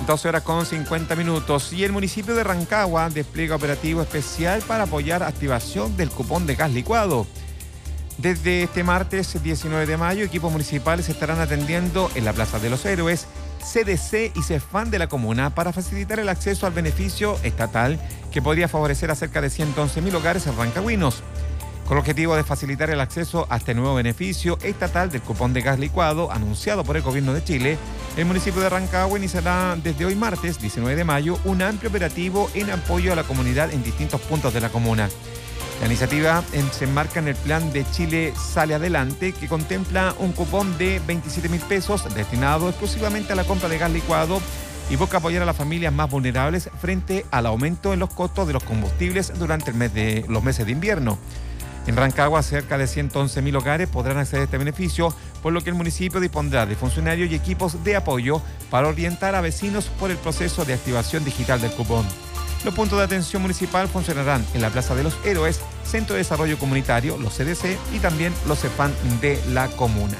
12 horas con 50 minutos. Y el municipio de Rancagua despliega operativo especial para apoyar activación del cupón de gas licuado. Desde este martes 19 de mayo, equipos municipales estarán atendiendo en la Plaza de los Héroes, CDC y CEFAM de la comuna para facilitar el acceso al beneficio estatal que podría favorecer a cerca de 111.000 hogares rancagüinos. Con el objetivo de facilitar el acceso a este nuevo beneficio estatal del cupón de gas licuado anunciado por el Gobierno de Chile, el municipio de Rancagua iniciará desde hoy martes 19 de mayo un amplio operativo en apoyo a la comunidad en distintos puntos de la comuna. La iniciativa se enmarca en el plan de Chile Sale Adelante, que contempla un cupón de 27.000 pesos destinado exclusivamente a la compra de gas licuado y busca apoyar a las familias más vulnerables frente al aumento en los costos de los combustibles durante los meses de invierno. En Rancagua, cerca de 111.000 hogares podrán acceder a este beneficio, por lo que el municipio dispondrá de funcionarios y equipos de apoyo para orientar a vecinos por el proceso de activación digital del cupón. Los puntos de atención municipal funcionarán en la Plaza de los Héroes, Centro de Desarrollo Comunitario, los CDC y también los CEFAM de la comuna.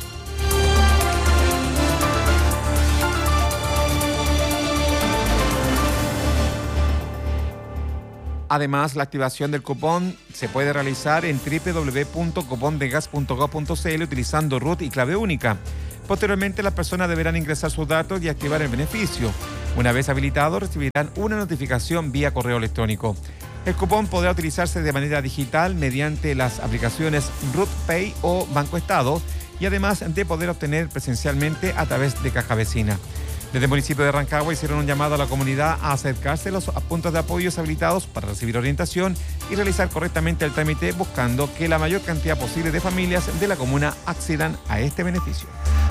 Además, la activación del cupón se puede realizar en www.cupondegas.gov.cl utilizando RUT y clave única. Posteriormente, las personas deberán ingresar sus datos y activar el beneficio. Una vez habilitado, recibirán una notificación vía correo electrónico. El cupón podrá utilizarse de manera digital mediante las aplicaciones RUT Pay o Banco Estado y además de poder obtener presencialmente a través de Caja Vecina. Desde el municipio de Rancagua hicieron un llamado a la comunidad a acercarse a los puntos de apoyo habilitados para recibir orientación y realizar correctamente el trámite, buscando que la mayor cantidad posible de familias de la comuna accedan a este beneficio.